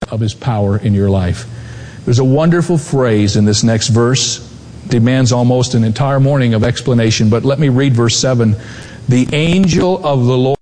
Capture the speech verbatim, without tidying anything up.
of His power in your life. There's a wonderful phrase in this next verse. Demands almost an entire morning of explanation, but let me read verse seven. The angel of the Lord